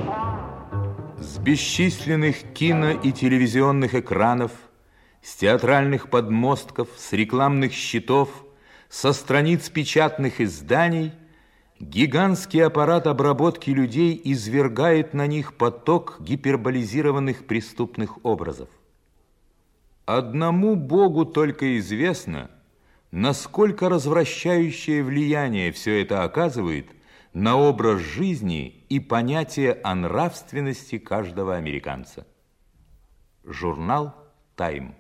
С бесчисленных кино- и телевизионных экранов, с театральных подмостков, с рекламных щитов, со страниц печатных изданий гигантский аппарат обработки людей извергает на них поток гиперболизированных преступных образов. Одному Богу только известно, насколько развращающее влияние все это оказывает на образ жизни и понятие о нравственности каждого американца. Журнал «Тайм».